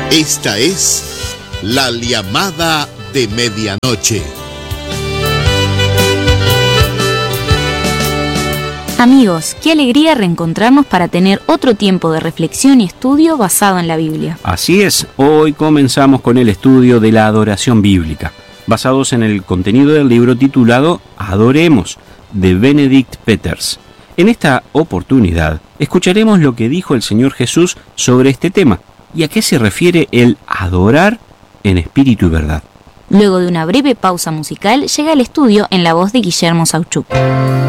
Esta es la llamada de medianoche. Amigos, qué alegría reencontrarnos para tener otro tiempo de reflexión y estudio basado en la Biblia. Así es, hoy comenzamos con el estudio de la adoración bíblica, basados en el contenido del libro titulado Adoremos, de Benedict Peters. En esta oportunidad, escucharemos lo que dijo el Señor Jesús sobre este tema y a qué se refiere el adorar en espíritu y verdad. Luego de una breve pausa musical, llega el estudio en la voz de Guillermo Sauchuk.